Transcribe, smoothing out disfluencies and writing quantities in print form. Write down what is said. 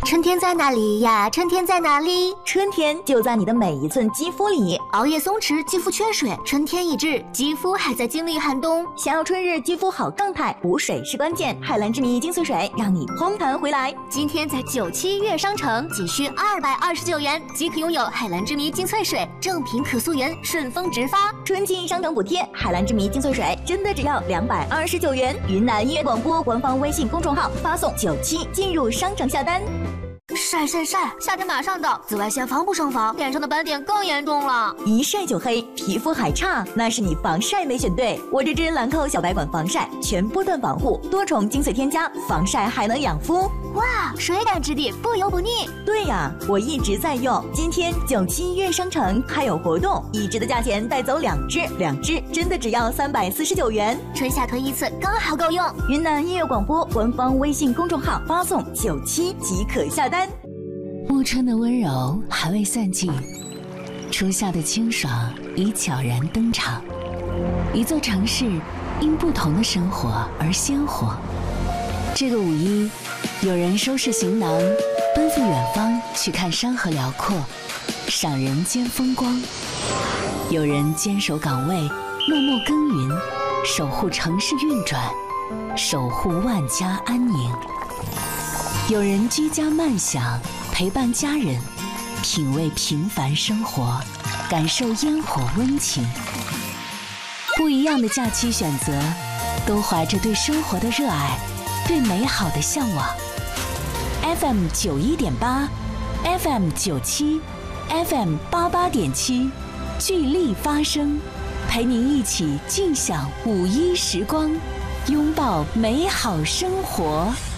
春天在哪里呀？春天在哪里？ 春天就在你的每一寸肌肤里。 熬夜松弛，肌肤缺水，春天已至，肌肤还在经历寒冬。 想要春日肌肤好状态，补水是关键。海蓝之谜精粹水让你嘭弹回来。 今天在97悦商城仅需229元即可拥有海蓝之谜精粹水，正品可溯源，顺丰直发。 春季商城补贴，海蓝之谜精粹水真的只要229元。云南音乐广播官方微信公众号发送97进入商城下单。 晒，夏天马上到，紫外线防不胜防，脸上的斑点更严重了。 一晒就黑，皮肤还差，那是你防晒没选对。我这支兰蔻小白管防晒，全波段防护，多重精粹添加，防晒还能养肤。 哇，水感质地，不油不腻。 对呀，我一直在用。今天97悦商城还有活动，一支的价钱带走2支真的只要349元。 春夏囤一次刚好够用。 云南音乐广播官方微信公众号发送97即可下单。 暮春的温柔还未散尽，初夏的清爽已悄然登场。一座城市因不同的生活而鲜活。这个5·1，有人收拾行囊，奔赴远方去看山河辽阔，赏人间风光；有人坚守岗位，默默耕耘，守护城市运转，守护万家安宁；有人居家慢享，陪伴家人，品味平凡生活，感受烟火温情。不一样的假期选择，都怀着对生活的热爱，对美好的向往。FM 91.8 FM 97 FM 88.7，聚力发声，陪您一起尽享5·1时光，拥抱美好生活。